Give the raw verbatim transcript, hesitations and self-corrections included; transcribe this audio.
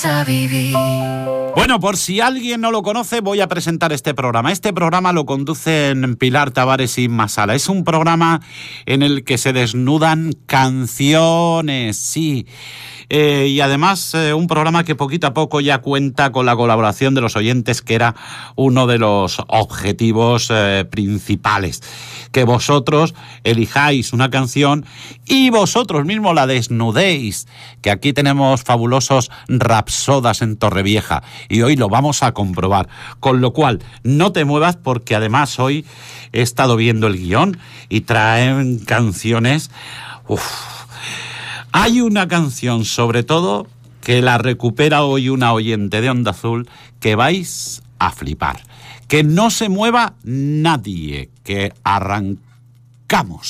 Bueno, por si alguien no lo conoce, voy a presentar este programa. Este programa lo conducen Pilar Tavares y Inma Sala. Es un programa en el que se desnudan canciones, sí. Eh, y además eh, un programa que poquito a poco ya cuenta con la colaboración de los oyentes, que era uno de los objetivos eh, principales. Que vosotros elijáis una canción y vosotros mismos la desnudéis, que aquí tenemos fabulosos rapsodas en Torrevieja y hoy lo vamos a comprobar. Con lo cual, no te muevas porque además hoy he estado viendo el guión y traen canciones... Uf. Hay una canción, sobre todo, que la recupera hoy una oyente de Onda Azul, que vais a flipar. Que no se mueva nadie, que arrancamos.